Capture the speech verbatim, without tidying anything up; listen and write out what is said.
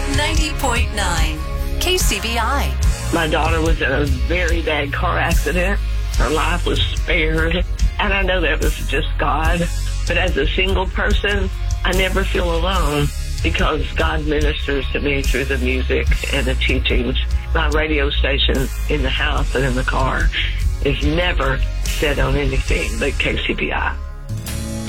ninety point nine K C B I. My daughter was in a very bad car accident. Her life was spared. And I know that was just God. But as a single person, I never feel alone because God ministers to me through the music and the teachings. My radio station in the house and in the car is never set on anything but K C B I.